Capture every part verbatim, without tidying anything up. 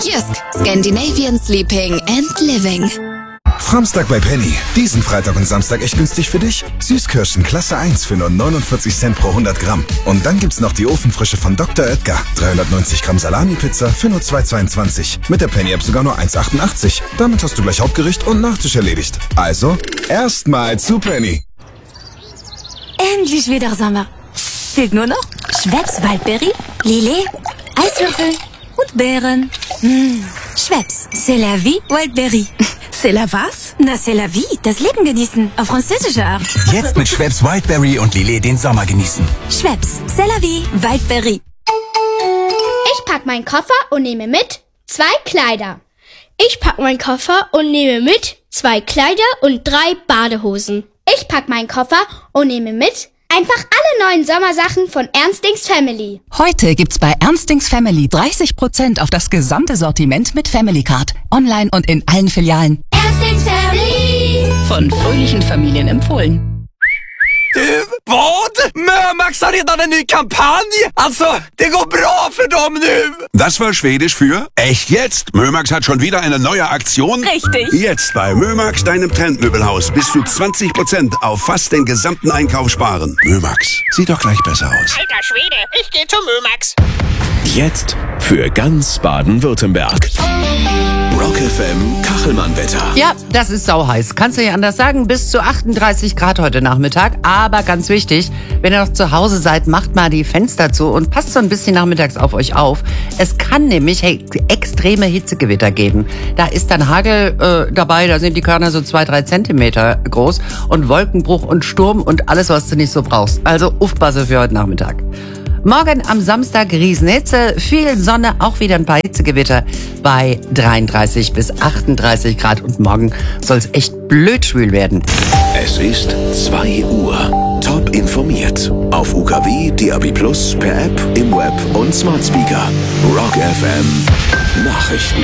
Jysk, Scandinavian Sleeping and Living. Samstag bei Penny. Diesen Freitag und Samstag echt günstig für dich. Süßkirschen Klasse eins für nur neunundvierzig Cent pro hundert Gramm. Und dann gibt's noch die Ofenfrische von Doktor Oetker. dreihundertneunzig Gramm Salami-Pizza für nur zwei zweiundzwanzig. Mit der Penny-App sogar nur eins achtundachtzig. Damit hast du gleich Hauptgericht und Nachtisch erledigt. Also, erstmal zu Penny. Endlich wieder Sommer. Fehlt nur noch Schweppes Waldbeere, Lillet, Eiswürfel und Beeren. Mmh. Schweppes, c'est la vie, Waldbeere. C'est la was? Na, c'est la vie, das Leben genießen, auf französische Art. Jetzt mit Schweppes Wildberry und Lillet den Sommer genießen. Schweppes, c'est la vie, Waldbeere. Ich pack meinen Koffer und nehme mit zwei Kleider. Ich pack meinen Koffer und nehme mit zwei Kleider und drei Badehosen. Ich pack meinen Koffer und nehme mit einfach alle neuen Sommersachen von Ernstings Family. Heute gibt's bei Ernstings Family dreißig Prozent auf das gesamte Sortiment mit Family Card. Online und in allen Filialen. Ernstings Family. Von fröhlichen Familien empfohlen. Du, vad? Mömax har redan en ny kampanj! Alltså, det går bra för dem nu! Das war Schwedisch für echt jetzt. Mömax hat schon wieder eine neue Aktion. Richtig. Jetzt bei Mömax, deinem Trendmöbelhaus, bis zu zwanzig Prozent auf fast den gesamten Einkauf sparen. Mömax, sieht doch gleich besser aus. Alter Schwede, ich geh zu Mömax. Jetzt für ganz Baden-Württemberg. Rock F M Kachelmann-Wetter. Ja, das ist sauheiß. Kannst du ja anders sagen. Bis zu achtunddreißig Grad heute Nachmittag. Aber ganz wichtig, wenn ihr noch zu Hause seid, macht mal die Fenster zu und passt so ein bisschen nachmittags auf euch auf. Es kann nämlich hey, extreme Hitzegewitter geben. Da ist dann Hagel äh, dabei, da sind die Körner so zwei, drei Zentimeter groß und Wolkenbruch und Sturm und alles, was du nicht so brauchst. Also aufpasse für heute Nachmittag. Morgen am Samstag Riesenhitze, viel Sonne, auch wieder ein paar Hitzegewitter bei dreiunddreißig bis achtunddreißig Grad. Und morgen soll es echt blöd schwül werden. Es ist zwei Uhr. Top informiert. Auf U K W, D A B plus, per App, im Web und Smart Speaker. Rock F M Nachrichten.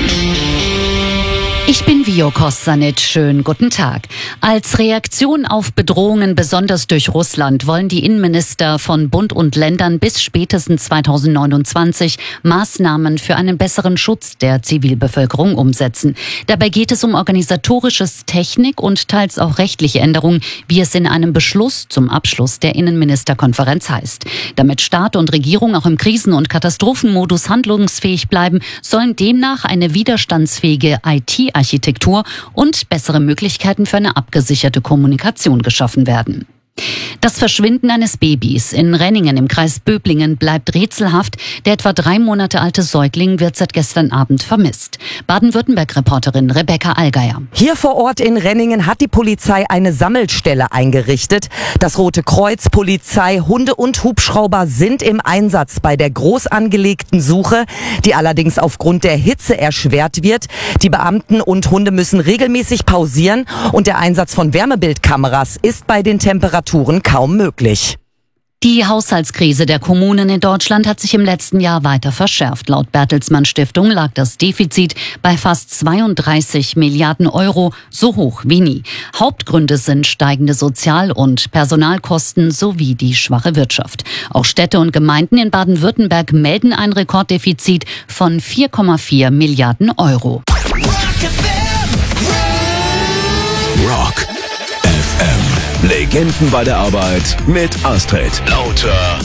Ich bin Vio Kostanic. Schönen guten Tag. Als Reaktion auf Bedrohungen, besonders durch Russland, wollen die Innenminister von Bund und Ländern bis spätestens zweitausendneunundzwanzig Maßnahmen für einen besseren Schutz der Zivilbevölkerung umsetzen. Dabei geht es um organisatorisches, Technik und teils auch rechtliche Änderungen, wie es in einem Beschluss zum Abschluss der Innenministerkonferenz heißt. Damit Staat und Regierung auch im Krisen- und Katastrophenmodus handlungsfähig bleiben, sollen demnach eine widerstandsfähige I T Architektur und bessere Möglichkeiten für eine abgesicherte Kommunikation geschaffen werden. Das Verschwinden eines Babys in Renningen im Kreis Böblingen bleibt rätselhaft. Der etwa drei Monate alte Säugling wird seit gestern Abend vermisst. Baden-Württemberg-Reporterin Rebecca Allgeier. Hier vor Ort in Renningen hat die Polizei eine Sammelstelle eingerichtet. Das Rote Kreuz, Polizei, Hunde und Hubschrauber sind im Einsatz bei der groß angelegten Suche, die allerdings aufgrund der Hitze erschwert wird. Die Beamten und Hunde müssen regelmäßig pausieren und der Einsatz von Wärmebildkameras ist bei den Temperaturen kaum möglich. Die Haushaltskrise der Kommunen in Deutschland hat sich im letzten Jahr weiter verschärft. Laut Bertelsmann Stiftung lag das Defizit bei fast zweiunddreißig Milliarden Euro, so hoch wie nie. Hauptgründe sind steigende Sozial- und Personalkosten sowie die schwache Wirtschaft. Auch Städte und Gemeinden in Baden-Württemberg melden ein Rekorddefizit von vier Komma vier Milliarden Euro. Rock F M. Legenden bei der Arbeit mit Astrid. Lauter.